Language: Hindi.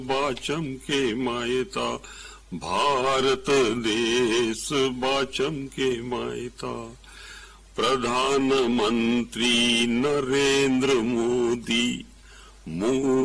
बाचम के मायता, भारत देश बाचम के मायता। प्रधानमंत्री नरेंद्र मोदी